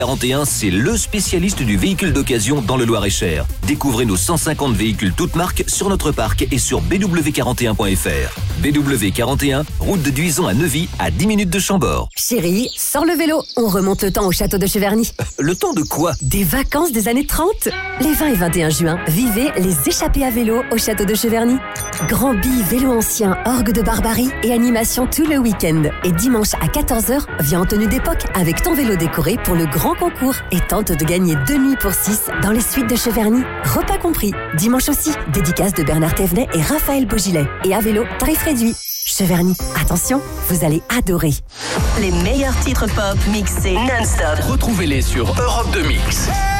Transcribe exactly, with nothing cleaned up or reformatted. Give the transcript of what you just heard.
quarante et un, c'est le spécialiste du véhicule d'occasion dans le Loir-et-Cher. Découvrez nos cent cinquante véhicules toutes marques sur notre parc et sur b w quarante et un point f r. B W quarante et un, route de Duison à Neuvy, à dix minutes de Chambord. Chérie, sors le vélo, on remonte le temps au château de Cheverny. Le temps de quoi? Des vacances des années trente. Les vingt et vingt et un juin, vivez les échappées à vélo au château de Cheverny. Grand billes, vélo ancien, orgue de barbarie et animation tout le week-end. Et dimanche à quatorze heures, viens en tenue d'époque avec ton vélo décoré pour le grand concours et tente de gagner deux nuits pour six dans les suites de Cheverny. Repas compris. Dimanche aussi, dédicace de Bernard Thévenet et Raphaël Beaugilet. Et à vélo, tarif réduit. Cheverny, attention, vous allez adorer. Les meilleurs titres pop mixés non-stop. Retrouvez-les sur Europe deux Mix.